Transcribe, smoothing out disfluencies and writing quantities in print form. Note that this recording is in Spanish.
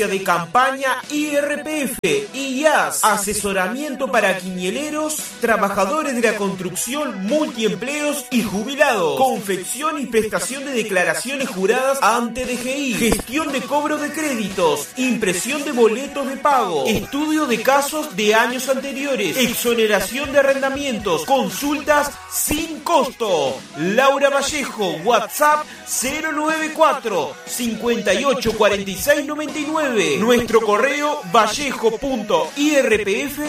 de campaña IRPF, IAS, asesoramiento para quinieleros, trabajadores de la construcción, multiempleos y jubilados, confección y prestación de declaraciones juradas ante DGI, gestión de cobro de créditos, impresión de boletos de pago, estudio de casos de años anteriores, exoneración de arrendamientos, consultas sin costo. Laura Vallejo, WhatsApp 094 58 46 99. Nuestro correo vallejo.irpf